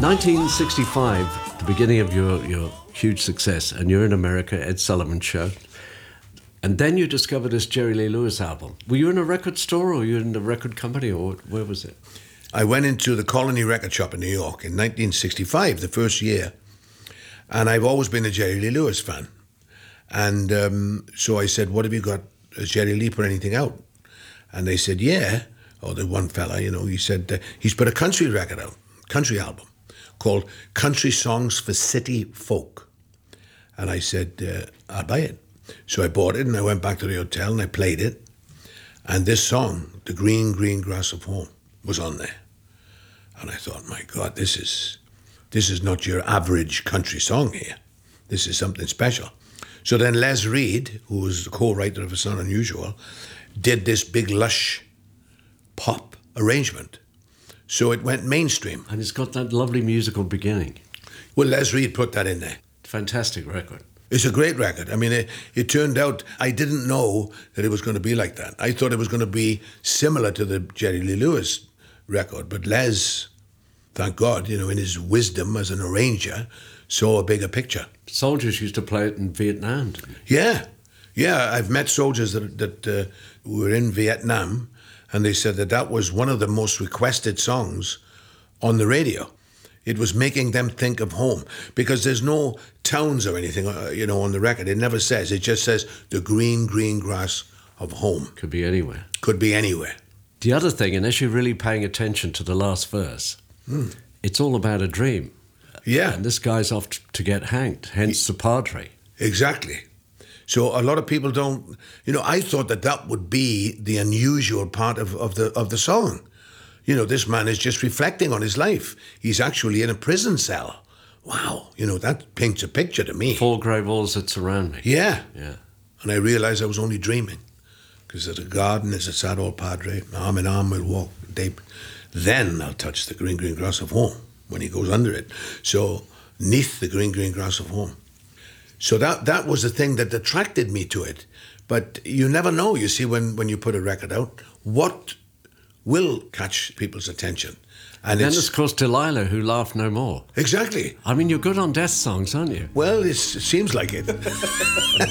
1965, the beginning of your huge success, and you're in America, Ed Sullivan Show. And then you discovered this Jerry Lee Lewis album. Were you in a record store, or were you in a record company, or where was it? I went into the Colony Record Shop in New York in 1965, the first year. And I've always been a Jerry Lee Lewis fan. And so I said, what have you got? Has Jerry Lee put anything out? And they said, yeah. Oh, the one fella, he said, he's put a country record out, country album, called Country Songs for City Folk. And I said, I'll buy it. So I bought it and I went back to the hotel and I played it. And this song, The Green, Green Grass of Home, was on there. And I thought, my God, this is not your average country song here. This is something special. So then Les Reed, who was the co-writer of It's Not Unusual, did this big lush pop arrangement. So it went mainstream. And it's got that lovely musical beginning. Well, Les Reed put that in there. Fantastic record. It's a great record. I mean, it turned out, I didn't know that it was going to be like that. I thought it was going to be similar to the Jerry Lee Lewis record. But Les, thank God, in his wisdom as an arranger, saw a bigger picture. Soldiers used to play it in Vietnam. Yeah. I've met soldiers that were in Vietnam, and they said that was one of the most requested songs on the radio. It was making them think of home, because there's no towns or anything, on the record. It never says. It just says the green, green grass of home. Could be anywhere. Could be anywhere. The other thing, unless you're really paying attention to the last verse, it's all about a dream. Yeah. And this guy's off to get hanged, hence the Padre. Exactly. So a lot of people don't, I thought that would be the unusual part of the song. This man is just reflecting on his life. He's actually in a prison cell. Wow. That paints a picture to me. 4 grey walls that surround me. Yeah. Yeah. And I realised I was only dreaming. Because there's a garden, there's a sad old Padre, arm in arm we'll walk. Then I'll touch the green, green grass of home when he goes under it. So, 'neath the green, green grass of home. So that was the thing that attracted me to it. But you never know, you see, when you put a record out, what will catch people's attention. And then there's, of course, Delilah, Who Laughed No More. Exactly. I mean, you're good on death songs, aren't you? Well, it seems like it.